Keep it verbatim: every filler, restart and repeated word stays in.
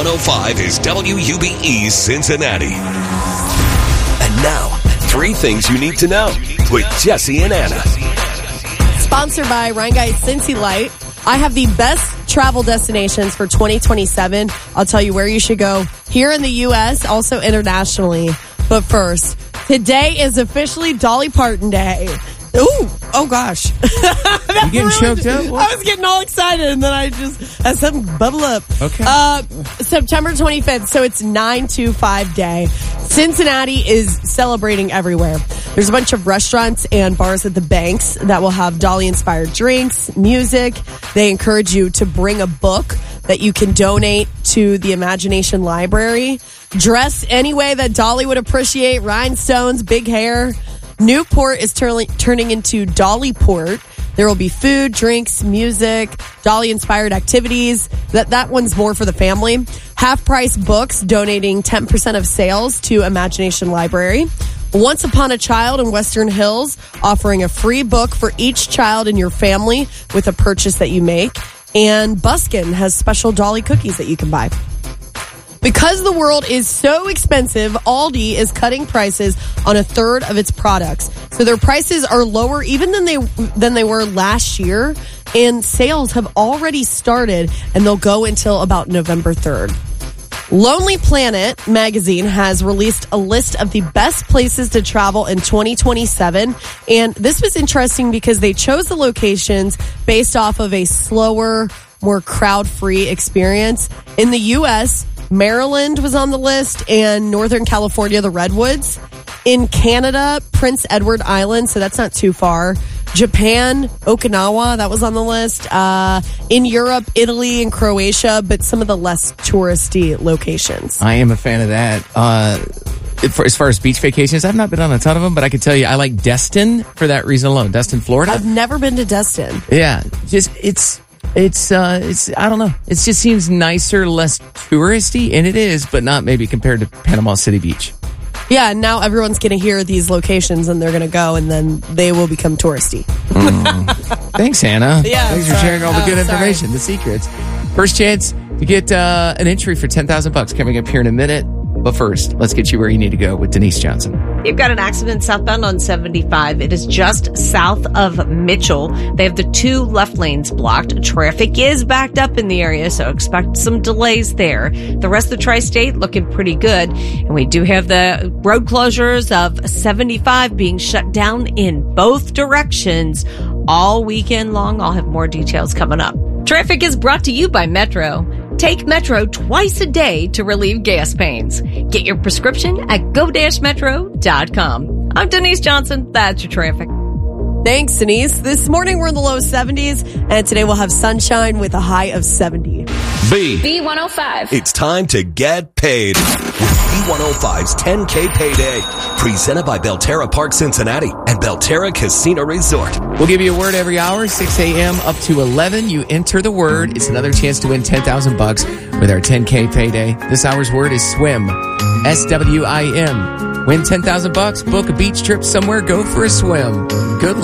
one oh five is W U B E Cincinnati. And now, three things you need to know with Jesse and Anna. Sponsored by Rheingate Cincy Light. I have the best travel destinations for twenty twenty-seven. I'll tell you where you should go here in the U S, also internationally. But first, today is officially Dolly Parton Day. Ooh, oh gosh. You getting choked up? I was getting all excited and then I just had something bubble up. Okay. Uh, September twenty-fifth, so it's nine two five Day. Cincinnati is celebrating everywhere. There's a bunch of restaurants and bars at the Banks that will have Dolly-inspired drinks, music. They encourage you to bring a book that you can donate to the Imagination Library. Dress any way that Dolly would appreciate. Rhinestones, big hair. Newport is turn- turning into Dollyport. There will be food, drinks, music, Dolly-inspired activities. That that one's more for the family. Half-price books, donating ten percent of sales to Imagination Library. Once Upon a Child in Western Hills, offering a free book for each child in your family with a purchase that you make. And Buskin has special Dolly cookies that you can buy. Because the world is so expensive, Aldi is cutting prices on a third of its products. So their prices are lower even than they than they were last year, and sales have already started, and they'll go until about November third. Lonely Planet magazine has released a list of the best places to travel in twenty twenty-seven, and this was interesting because they chose the locations based off of a slower, more crowd-free experience. In the U S, Maryland was on the list, and Northern California, the Redwoods. In Canada, Prince Edward Island, so that's not too far. Japan, Okinawa, that was on the list. Uh, in Europe, Italy and Croatia, but some of the less touristy locations. I am a fan of that. Uh, for, as far as beach vacations, I've not been on a ton of them, but I can tell you I like Destin for that reason alone. Destin, Florida. I've never been to Destin. Yeah, just it's... It's, uh, it's, I don't know. It just seems nicer, less touristy, and it is, but not maybe compared to Panama City Beach. Yeah, and now everyone's going to hear these locations and they're going to go and then they will become touristy. Mm. Thanks, Hannah. Yeah, Thanks sorry. for sharing all the Oh, good sorry. information, the secrets. First chance to get, uh, an entry for ten thousand bucks coming up here in a minute. But first, let's get you where you need to go with Denise Johnson. You've got an accident southbound on seventy-five. It is just south of Mitchell. They have the two left lanes blocked. Traffic is backed up in the area, so expect some delays there. The rest of the tri-state looking pretty good. And we do have the road closures of seventy-five being shut down in both directions all weekend long. I'll have more details coming up. Traffic is brought to you by Metro. Take Metro twice a day to relieve gas pains. Get your prescription at go metro dot com. I'm Denise Johnson. That's your traffic. Thanks, Denise. This morning we're in the low seventies, and today we'll have sunshine with a high of seventy. B. B one oh five. It's time to get paid with B one oh five's ten K Payday. Presented by Belterra Park Cincinnati and Belterra Casino Resort. We'll give you a word every hour, six a.m. up to eleven. You enter the word. It's another chance to win ten thousand bucks with our ten K Payday. This hour's word is swim. S W I M. Win ten thousand bucks, book a beach trip somewhere, go for a swim. Good luck.